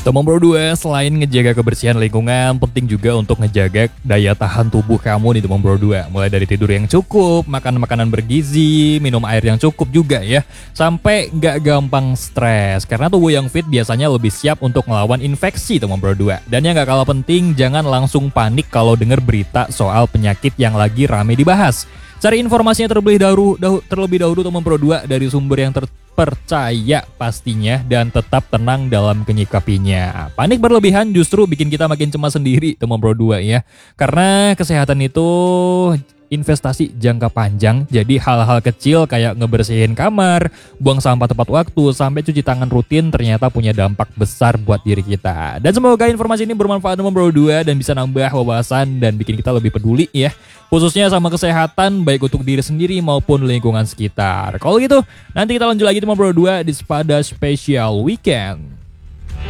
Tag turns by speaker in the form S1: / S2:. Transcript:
S1: Teman Bro 2, selain ngejaga kebersihan lingkungan, penting juga untuk ngejaga daya tahan tubuh kamu nih Teman Bro 2. Mulai dari tidur yang cukup, makan makanan bergizi, minum air yang cukup juga ya. Sampai nggak gampang stres, karena tubuh yang fit biasanya lebih siap untuk melawan infeksi Teman Bro 2. Dan yang nggak kalah penting, jangan langsung panik kalau dengar berita soal penyakit yang lagi rame dibahas. Cari informasinya terlebih dahulu Teman Bro 2 dari sumber yang percaya pastinya, dan tetap tenang dalam menyikapinya. Panik berlebihan justru bikin kita makin cemas sendiri Teman Bro 2 ya. Karena kesehatan itu investasi jangka panjang, jadi hal-hal kecil kayak ngebersihin kamar, buang sampah tepat waktu, sampai cuci tangan rutin ternyata punya dampak besar buat diri kita. Dan semoga informasi ini bermanfaat Teman Bro 2 dan bisa nambah wawasan dan bikin kita lebih peduli ya, khususnya sama kesehatan baik untuk diri sendiri maupun lingkungan sekitar. Kalau gitu, nanti kita lanjut lagi Teman Bro 2 di pada Special Weekend.